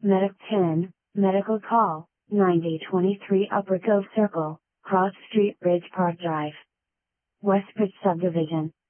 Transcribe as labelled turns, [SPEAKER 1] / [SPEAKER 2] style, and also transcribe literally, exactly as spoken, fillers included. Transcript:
[SPEAKER 1] Medic ten, Medical Call, ninety twenty-three Upper Cove Circle, Cross Street Bridge Park Drive. Westbridge Subdivision.